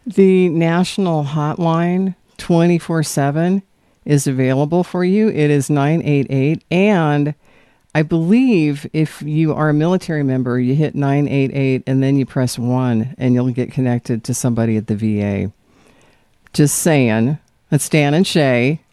The national hotline 24/7 is available for you. It is 988. And I believe if you are a military member, you hit 988 and then you press 1 and you'll get connected to somebody at the VA. Just saying. That's Dan and Shay.